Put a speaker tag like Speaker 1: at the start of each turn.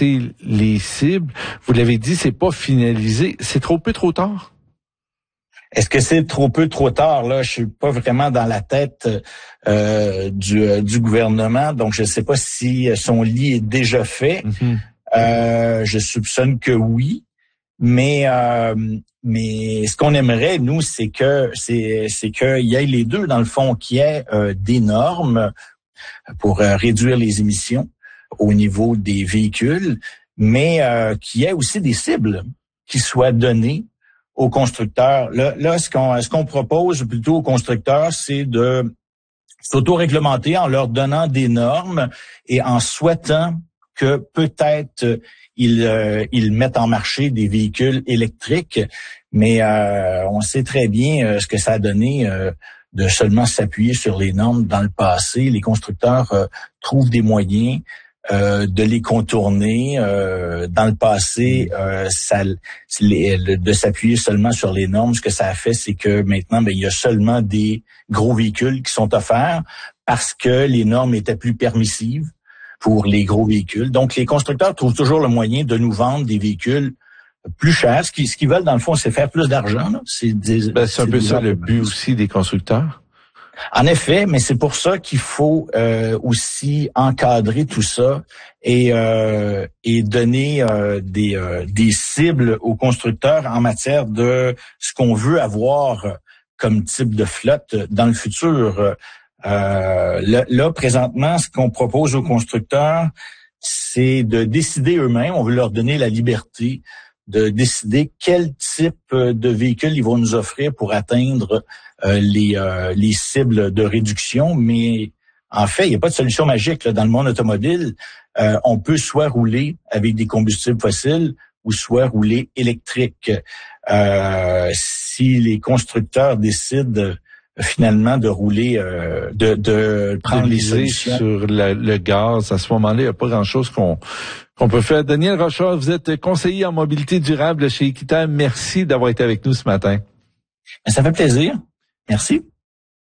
Speaker 1: fixer les cibles. Vous l'avez dit, c'est pas finalisé. C'est trop peu, trop tard?
Speaker 2: Est-ce que c'est trop peu, trop tard? Là, je suis pas vraiment dans la tête du gouvernement, donc je sais pas si son lit est déjà fait. Je soupçonne que oui, mais ce qu'on aimerait, nous, c'est qu'il y ait les deux, dans le fond, qu'il y ait des normes pour réduire les émissions au niveau des véhicules, mais qu'il y ait aussi des cibles qui soient données aux constructeurs. Là, ce qu'on propose plutôt aux constructeurs, c'est de s'auto-réglementer en leur donnant des normes et en souhaitant que peut-être ils mettent en marché des véhicules électriques, mais on sait très bien ce que ça a donné de seulement s'appuyer sur les normes dans le passé. Les constructeurs trouvent des moyens de les contourner. Dans le passé, de s'appuyer seulement sur les normes, ce que ça a fait, c'est que maintenant, il y a seulement des gros véhicules qui sont offerts parce que les normes étaient plus permissives pour les gros véhicules. Donc, les constructeurs trouvent toujours le moyen de nous vendre des véhicules plus chers. Ce qu'ils veulent, dans le fond, c'est faire plus d'argent. Là. C'est
Speaker 1: un peu ça le but aussi des constructeurs.
Speaker 2: En effet, mais c'est pour ça qu'il faut aussi encadrer tout ça et donner des cibles aux constructeurs en matière de ce qu'on veut avoir comme type de flotte dans le futur. Là, présentement, ce qu'on propose aux constructeurs, c'est de décider eux-mêmes. On veut leur donner la liberté de décider quel type de véhicule ils vont nous offrir pour atteindre les cibles de réduction. Mais en fait, il n'y a pas de solution magique là. Dans le monde automobile. On peut soit rouler avec des combustibles fossiles ou soit rouler électrique. Si les constructeurs décident finalement de rouler, de prendre les solutions
Speaker 1: sur le gaz, à ce moment-là, il n'y a pas grand-chose qu'on peut faire. Daniel Rochard, vous êtes conseiller en mobilité durable chez Équiterre. Merci d'avoir été avec nous ce matin.
Speaker 2: Ça fait plaisir. Merci.